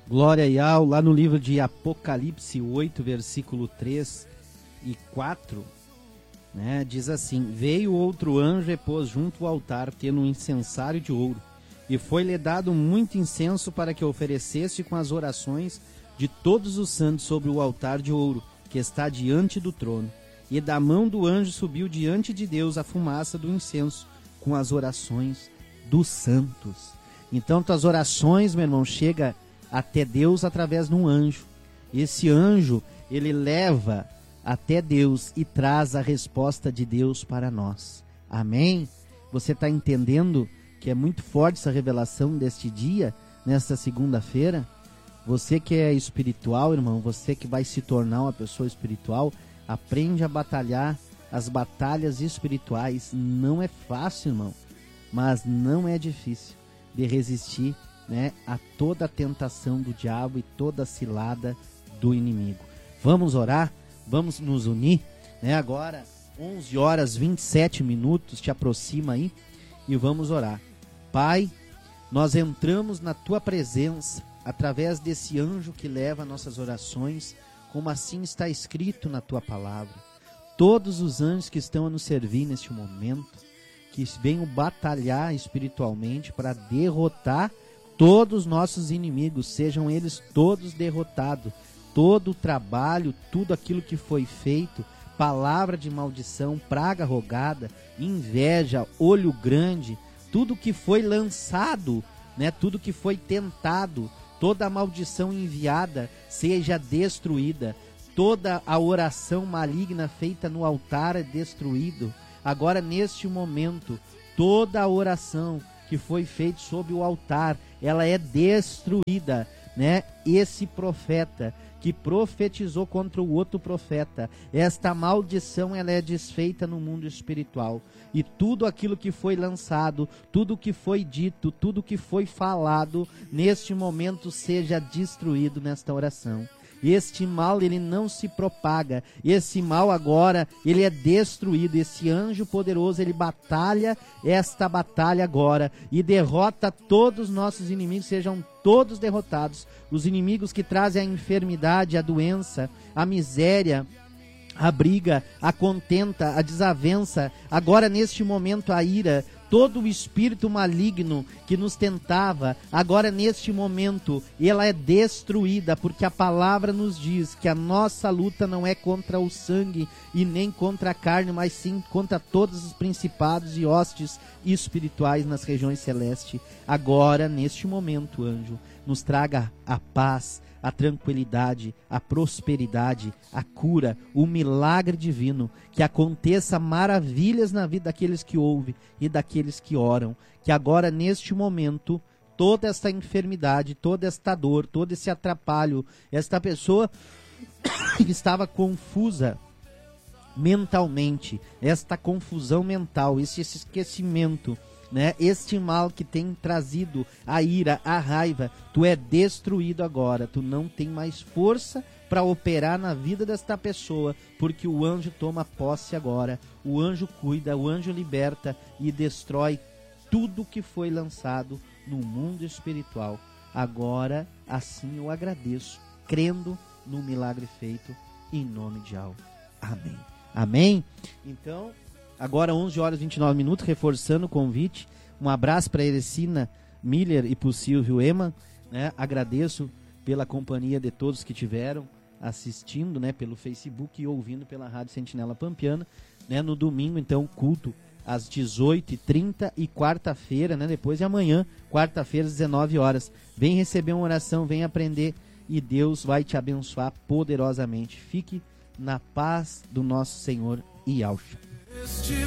Glória e ao, lá no livro de Apocalipse 8, versículo 3 e 4, né, diz assim: Veio outro anjo e pôs junto ao altar, tendo um incensário de ouro, e foi-lhe dado muito incenso para que oferecesse com as orações de todos os santos sobre o altar de ouro, que está diante do trono. E da mão do anjo subiu diante de Deus a fumaça do incenso, com as orações dos santos. Então, tuas orações, meu irmão, chega até Deus através de um anjo. Esse anjo, ele leva até Deus e traz a resposta de Deus para nós. Amém? Você está entendendo que é muito forte essa revelação deste dia, nesta segunda-feira? Você que é espiritual, irmão, você que vai se tornar uma pessoa espiritual, aprende a batalhar as batalhas espirituais. Não é fácil, irmão, mas não é difícil de resistir, né, a toda a tentação do diabo e toda a cilada do inimigo. Vamos orar? Vamos nos unir, né? Agora, 11 horas 27 minutos, te aproxima aí e vamos orar. Pai, nós entramos na Tua presença através desse anjo que leva nossas orações, como assim está escrito na Tua palavra. Todos os anjos que estão a nos servir neste momento, que venham batalhar espiritualmente para derrotar todos os nossos inimigos, sejam eles todos derrotados. Todo o trabalho, tudo aquilo que foi feito, palavra de maldição, praga rogada, inveja, olho grande, tudo que foi lançado, né, tudo que foi tentado, toda a maldição enviada seja destruída. Toda a oração maligna feita no altar é destruído. Agora, neste momento, toda a oração que foi feita sob o altar, ela é destruída, né? Esse profeta que profetizou contra o outro profeta, esta maldição, ela é desfeita no mundo espiritual. E tudo aquilo que foi lançado, tudo que foi dito, tudo que foi falado, neste momento seja destruído nesta oração. Este mal, ele não se propaga. Esse mal agora, ele é destruído. Esse anjo poderoso, ele batalha esta batalha agora e derrota todos os nossos inimigos, sejam todos derrotados. Os inimigos que trazem a enfermidade, a doença, a miséria, a briga, a contenta, a desavença, agora neste momento a ira, todo o espírito maligno que nos tentava, agora neste momento, ela é destruída, porque a palavra nos diz que a nossa luta não é contra o sangue e nem contra a carne, mas sim contra todos os principados e hostes espirituais nas regiões celestes. Agora, neste momento, anjo, nos traga a paz, a tranquilidade, a prosperidade, a cura, o milagre divino, que aconteça maravilhas na vida daqueles que ouvem e daqueles que oram, que agora neste momento, toda esta enfermidade, toda esta dor, todo esse atrapalho, esta pessoa que estava confusa mentalmente, esta confusão mental, esse esquecimento, né? Este mal que tem trazido a ira, a raiva, tu é destruído agora. Tu não tem mais força para operar na vida desta pessoa, porque o anjo toma posse agora. O anjo cuida, o anjo liberta e destrói tudo que foi lançado no mundo espiritual. Agora, assim eu agradeço, crendo no milagre feito em nome de Al. Amém. Amém? Então, agora 11 horas e 29 minutos, reforçando o convite. Um abraço para a Erecina Miller e para o Silvio Eman, né? Agradeço pela companhia de todos que tiveram assistindo, né, pelo Facebook e ouvindo pela Rádio Sentinela Pampiana, né? No domingo, então, culto às 18h30 e quarta-feira, né, depois de amanhã, quarta-feira às 19 horas. Vem receber uma oração, vem aprender e Deus vai te abençoar poderosamente. Fique na paz do nosso Senhor e Yahshua.